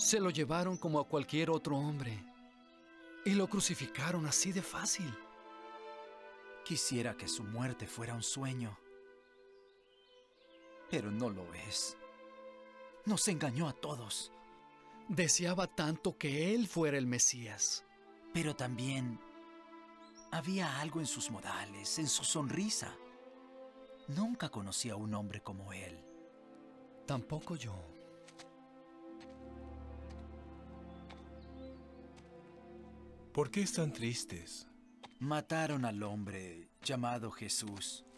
Se lo llevaron como a cualquier otro hombre y lo crucificaron así de fácil. Quisiera que su muerte fuera un sueño, pero no lo es. Nos engañó a todos. Deseaba tanto que él fuera el Mesías. Pero también había algo en sus modales, en su sonrisa. Nunca conocí a un hombre como él. Tampoco yo. ¿Por qué están tristes? Mataron al hombre llamado Jesús.